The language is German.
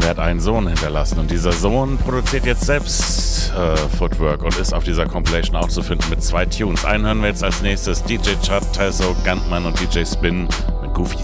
er hat einen Sohn hinterlassen und dieser Sohn produziert jetzt selbst Footwork und ist auf dieser Compilation auch zu finden mit 2 Tunes. Einen hören wir jetzt als nächstes, DJ Chad, Tazo, Guntman und DJ Spin mit Goofies.